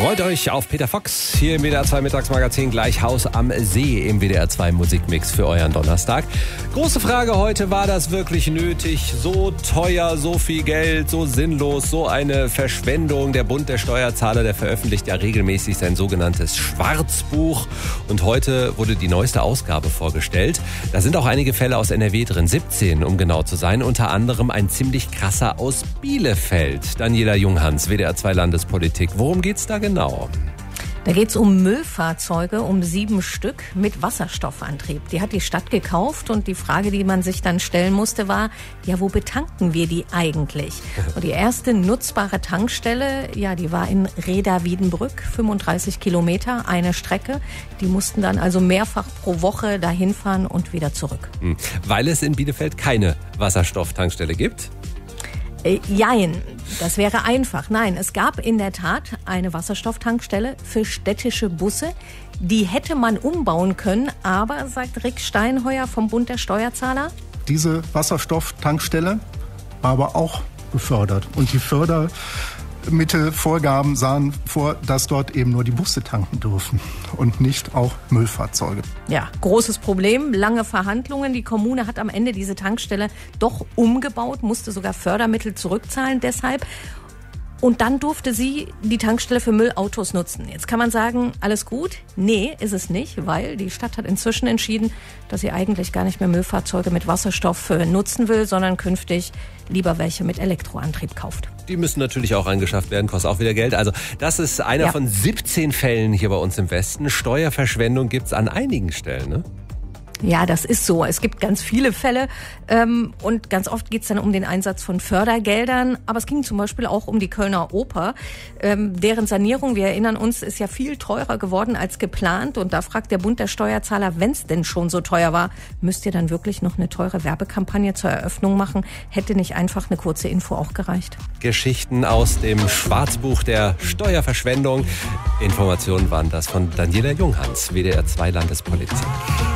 Freut euch auf Peter Fox hier im WDR 2 Mittagsmagazin. Gleich Haus am See im WDR 2 Musikmix für euren Donnerstag. Große Frage heute, war das wirklich nötig? So teuer, so viel Geld, so sinnlos, so eine Verschwendung. Der Bund der Steuerzahler, der veröffentlicht ja regelmäßig sein sogenanntes Schwarzbuch. Und heute wurde die neueste Ausgabe vorgestellt. Da sind auch einige Fälle aus NRW drin, 17 um genau zu sein. Unter anderem ein ziemlich krasser aus Bielefeld. Daniela Junghans, WDR 2 Landespolitik. Worum geht's da genau? Da geht's um Müllfahrzeuge, um 7 Stück mit Wasserstoffantrieb. Die hat die Stadt gekauft und die Frage, die man sich dann stellen musste, war, ja, wo betanken wir die eigentlich? Und die erste nutzbare Tankstelle, ja, die war in Reda-Wiedenbrück, 35 Kilometer, eine Strecke. Die mussten dann also mehrfach pro Woche dahin fahren und wieder zurück. Weil es in Bielefeld keine Wasserstofftankstelle gibt? Jein, das wäre einfach. Nein, es gab in der Tat eine Wasserstofftankstelle für städtische Busse. Die hätte man umbauen können, aber, sagt Rick Steinheuer vom Bund der Steuerzahler, diese Wasserstofftankstelle war aber auch gefördert. Und die Fördermittelvorgaben sahen vor, dass dort eben nur die Busse tanken dürfen und nicht auch Müllfahrzeuge. Ja, großes Problem, lange Verhandlungen. Die Kommune hat am Ende diese Tankstelle doch umgebaut, musste sogar Fördermittel zurückzahlen deshalb. Und dann durfte sie die Tankstelle für Müllautos nutzen. Jetzt kann man sagen, alles gut? Nee, ist es nicht, weil die Stadt hat inzwischen entschieden, dass sie eigentlich gar nicht mehr Müllfahrzeuge mit Wasserstoff nutzen will, sondern künftig lieber welche mit Elektroantrieb kauft. Die müssen natürlich auch angeschafft werden, kostet auch wieder Geld. Also das ist einer von 17 Fällen hier bei uns im Westen. Steuerverschwendung gibt's an einigen Stellen, ne? Ja, das ist so. Es gibt ganz viele Fälle und ganz oft geht es dann um den Einsatz von Fördergeldern. Aber es ging zum Beispiel auch um die Kölner Oper. Deren Sanierung, wir erinnern uns, ist ja viel teurer geworden als geplant. Und da fragt der Bund der Steuerzahler, wenn es denn schon so teuer war, müsst ihr dann wirklich noch eine teure Werbekampagne zur Eröffnung machen? Hätte nicht einfach eine kurze Info auch gereicht? Geschichten aus dem Schwarzbuch der Steuerverschwendung. Informationen waren das von Daniela Junghans, WDR 2 Landespolitik.